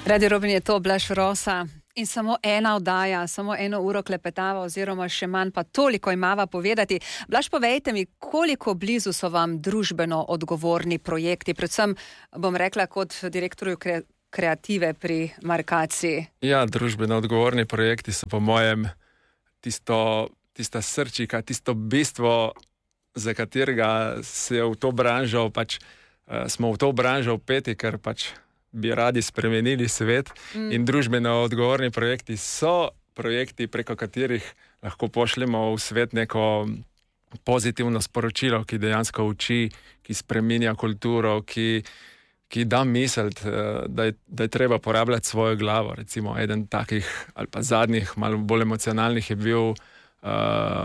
Radio Robin je to, Blaž Rosa. In samo ena oddaja, samo 1 uro klepetava oziroma še manj, pa toliko imava povedati. Blaž, povejte mi, koliko blizu so vam družbeno odgovorni projekti, predvsem, bom rekla, kot direktorju kreative pri Markaciji? Ja, družbeno odgovorni projekti so po mojem tista srčika, tisto bistvo, za katerega se v to branžo smo v to branžo vpeti, ker bi radi spremenili svet. In družbeno odgovorni projekti so projekti, preko katerih lahko pošljemo v svet neko pozitivno sporočilo, ki dejansko uči, ki spreminja kulturo, ki da misliti, da je treba porabljati svojo glavo. Recimo eden takih ali pa zadnjih, malo bolj emocionalnih je bil